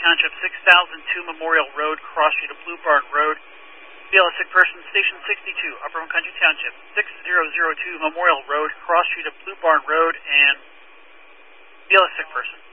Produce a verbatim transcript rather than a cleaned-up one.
Township, six thousand two Memorial Road, cross street of Blue Barn Road. B L S sick person, Station sixty-two, Upper Country Township, six thousand two Memorial Road, cross street of Blue Barn Road, and B L S sick person.